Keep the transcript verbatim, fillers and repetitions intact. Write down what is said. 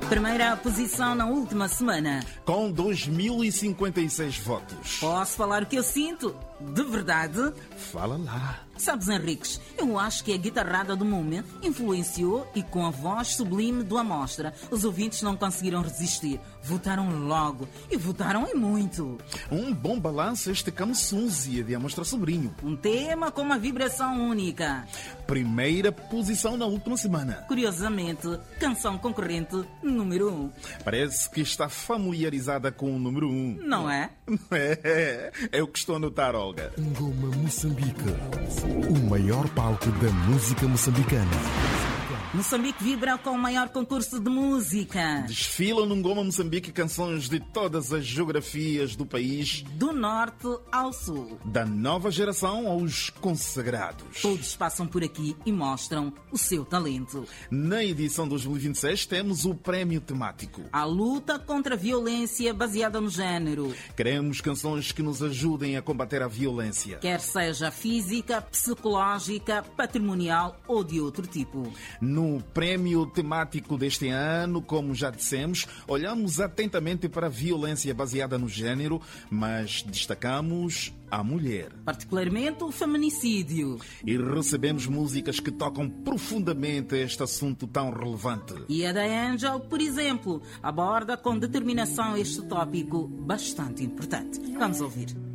Primeira posição na última semana. Com dois mil e cinquenta e seis votos. Posso falar o que eu sinto? De verdade? Fala lá. Sabes, Henriques, eu acho que a guitarrada do momento influenciou e com a voz sublime do Amostra, os ouvintes não conseguiram resistir. Votaram logo e votaram em muito. Um bom balanço este Camusunzia de Amostra Sobrinho. Um tema com uma vibração única. Primeira posição na última semana. Curiosamente, canção concorrente número um. Parece que está familiarizada com o número um. Não é? É, é o que estou a notar, Olga. Ngoma Moçambique, o maior palco da música moçambicana. Moçambique vibra com o maior concurso de música. Desfilam no Ngoma Moçambique canções de todas as geografias do país. Do norte ao sul. Da nova geração aos consagrados. Todos passam por aqui e mostram o seu talento. Na edição dois mil e vinte e seis temos o prémio temático. A luta contra a violência baseada no género. Queremos canções que nos ajudem a combater a violência. Quer seja física, psicológica, patrimonial ou de outro tipo. No prémio temático deste ano, como já dissemos, olhamos atentamente para a violência baseada no género, mas destacamos a mulher. Particularmente o feminicídio. E recebemos músicas que tocam profundamente este assunto tão relevante. E a da Angel, por exemplo, aborda com determinação este tópico bastante importante. Vamos ouvir.